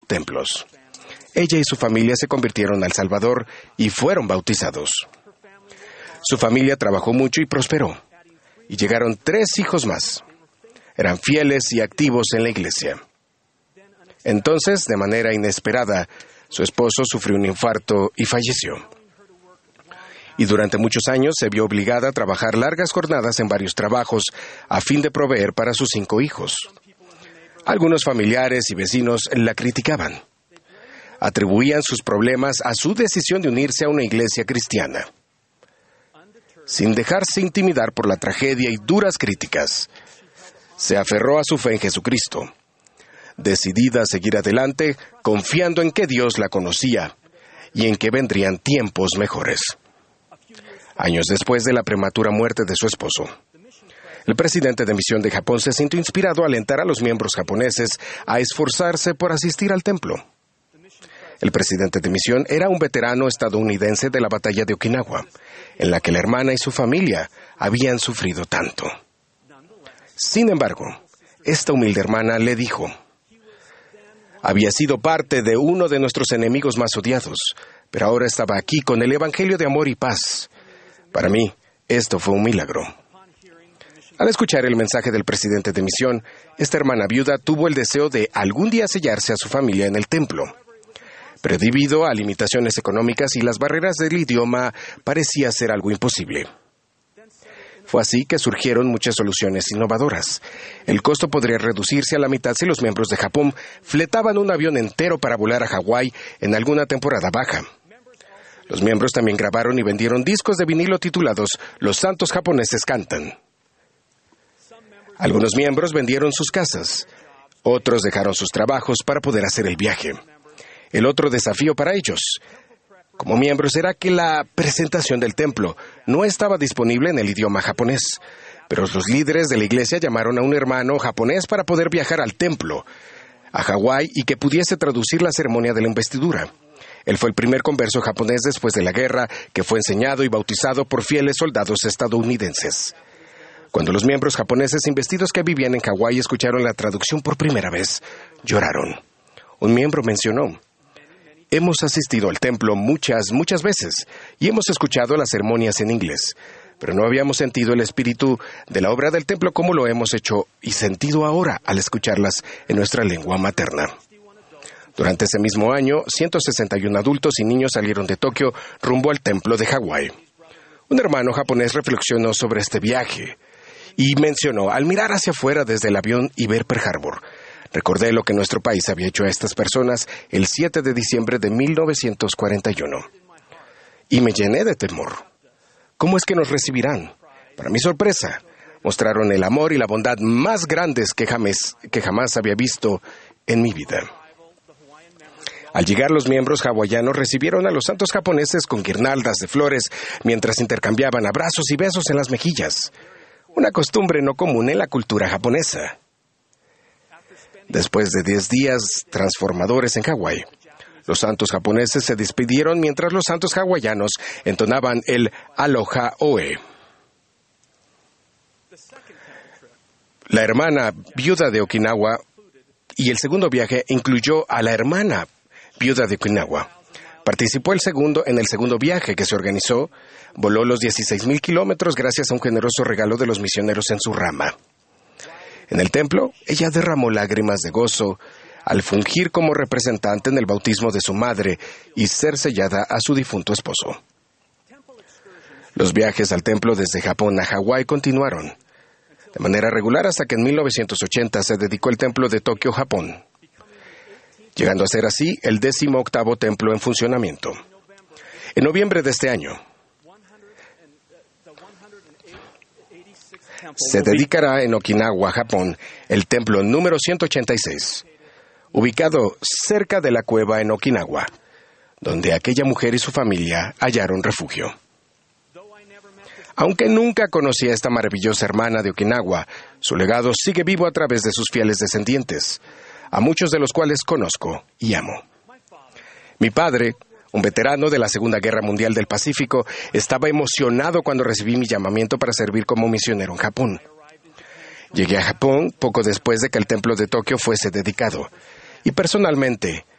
templos. Ella y su familia se convirtieron al Salvador y fueron bautizados. Su familia trabajó mucho y prosperó, y llegaron 3 hijos más. Eran fieles y activos en la iglesia. Entonces, de manera inesperada, su esposo sufrió un infarto y falleció. Y durante muchos años se vio obligada a trabajar largas jornadas en varios trabajos a fin de proveer para sus 5 hijos. Algunos familiares y vecinos la criticaban. Atribuían sus problemas a su decisión de unirse a una iglesia cristiana. Sin dejarse intimidar por la tragedia y duras críticas, se aferró a su fe en Jesucristo, decidida a seguir adelante, confiando en que Dios la conocía y en que vendrían tiempos mejores. Años después de la prematura muerte de su esposo, el presidente de misión de Japón se sintió inspirado a alentar a los miembros japoneses a esforzarse por asistir al templo. El presidente de misión era un veterano estadounidense de la batalla de Okinawa, en la que la hermana y su familia habían sufrido tanto. Sin embargo, esta humilde hermana le dijo: había sido parte de uno de nuestros enemigos más odiados, pero ahora estaba aquí con el Evangelio de amor y paz. Para mí, esto fue un milagro. Al escuchar el mensaje del presidente de misión, esta hermana viuda tuvo el deseo de algún día sellarse a su familia en el templo. Pero debido a limitaciones económicas y las barreras del idioma, parecía ser algo imposible. Fue así que surgieron muchas soluciones innovadoras. El costo podría reducirse a la mitad si los miembros de Japón fletaban un avión entero para volar a Hawái en alguna temporada baja. Los miembros también grabaron y vendieron discos de vinilo titulados «Los santos japoneses cantan». Algunos miembros vendieron sus casas. Otros dejaron sus trabajos para poder hacer el viaje. El otro desafío para ellos, como miembros, era que la presentación del templo no estaba disponible en el idioma japonés, pero los líderes de la iglesia llamaron a un hermano japonés para poder viajar al templo, a Hawái, y que pudiese traducir la ceremonia de la investidura. Él fue el primer converso japonés después de la guerra que fue enseñado y bautizado por fieles soldados estadounidenses. Cuando los miembros japoneses investidos que vivían en Hawái escucharon la traducción por primera vez, lloraron. Un miembro mencionó: hemos asistido al templo muchas veces y hemos escuchado las ceremonias en inglés, pero no habíamos sentido el espíritu de la obra del templo como lo hemos hecho y sentido ahora al escucharlas en nuestra lengua materna. Durante ese mismo año, 161 adultos y niños salieron de Tokio rumbo al templo de Hawái. Un hermano japonés reflexionó sobre este viaje y mencionó: al mirar hacia afuera desde el avión y ver Pearl Harbor, recordé lo que nuestro país había hecho a estas personas el 7 de diciembre de 1941. Y me llené de temor. ¿Cómo es que nos recibirán? Para mi sorpresa, mostraron el amor y la bondad más grandes que jamás había visto en mi vida. Al llegar, los miembros hawaianos recibieron a los santos japoneses con guirnaldas de flores mientras intercambiaban abrazos y besos en las mejillas. Una costumbre no común en la cultura japonesa. Después de 10 días transformadores en Hawái, los santos japoneses se despidieron mientras los santos hawaianos entonaban el Aloha Oe. La hermana viuda de Okinawa y el segundo viaje incluyó a la hermana viuda de Okinawa. Participó en el segundo viaje que se organizó, voló los 16,000 kilómetros gracias a un generoso regalo de los misioneros en su rama. En el templo, ella derramó lágrimas de gozo al fungir como representante en el bautismo de su madre y ser sellada a su difunto esposo. Los viajes al templo desde Japón a Hawái continuaron de manera regular hasta que en 1980 se dedicó el templo de Tokio, Japón, llegando a ser así el 18º templo en funcionamiento. En noviembre de este año, se dedicará en Okinawa, Japón, el templo número 186, ubicado cerca de la cueva en Okinawa, donde aquella mujer y su familia hallaron refugio. Aunque nunca conocí a esta maravillosa hermana de Okinawa, su legado sigue vivo a través de sus fieles descendientes, a muchos de los cuales conozco y amo. Mi padre, un veterano de la Segunda Guerra Mundial del Pacífico, estaba emocionado cuando recibí mi llamamiento para servir como misionero en Japón. Llegué a Japón poco después de que el templo de Tokio fuese dedicado, y personalmente